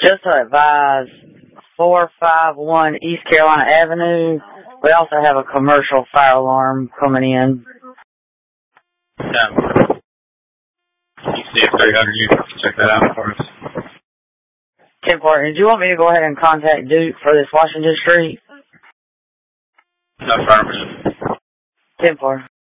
Just to advise, 451 East Carolina Avenue. We also have a commercial fire alarm coming in. You see if 300, you can check that out for us. 10-4. Do you want me to go ahead and contact Duke for this Washington Street? Affirmative. 10-4.